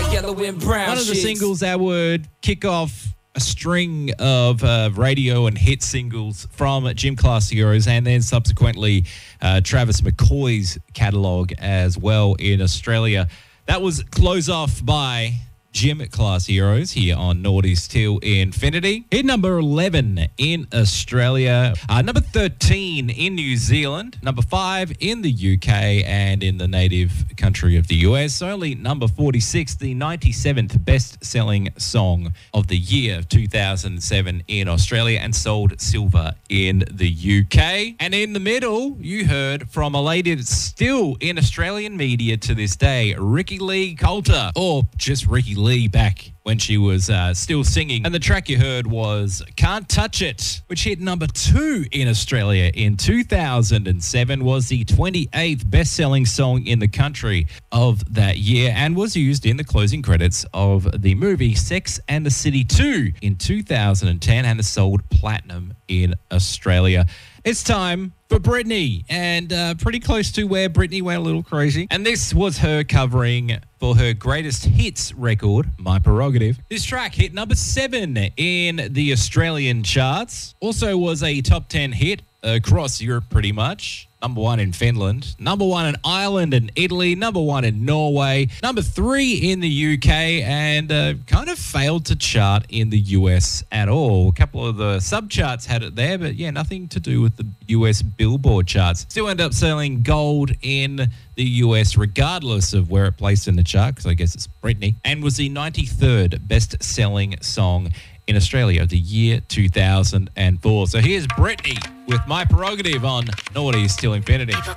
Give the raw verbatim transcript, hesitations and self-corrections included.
yellow and brown. One of the shits. singles that would kick off a string of uh, radio and hit singles from Gym Class Heroes, and then subsequently uh, Travis McCoy's catalogue as well in Australia. That was Close Off by Gym Class Heroes here on Naughty's Till Infinity. Hit number eleven in Australia, uh, number thirteen in New Zealand, number five in the U K, and in the native country of the U S. Only number forty-six, the ninety-seventh best-selling song of the year two thousand seven in Australia, and sold silver in the U K. And in the middle, you heard from a lady that's still in Australian media to this day, Ricki-Lee Coulter, or just Ricky Lee back when she was uh, still singing. And the track you heard was Can't Touch It, which hit number two in Australia in two thousand seven, was the twenty-eighth best-selling song in the country of that year, and was used in the closing credits of the movie Sex and the City two in two thousand ten, and has sold platinum in Australia. It's time for Britney, and uh, pretty close to where Britney went a little crazy. And this was her covering for her greatest hits record, My Prerogative. This track hit number seven in the Australian charts. Also was a top ten hit across Europe pretty much. Number one in Finland, number one in Ireland and Italy, number one in Norway, number three in the U K, and uh, kind of failed to chart in the U S at all. A couple of the sub-charts had it there, but yeah, nothing to do with the U S Billboard charts. Still ended up selling gold in the U S regardless of where it placed in the chart, because I guess it's Britney, and was the ninety-third best-selling song in Australia of the year two thousand four. So here's Britney with My Prerogative on Naughty's Till Infinity. People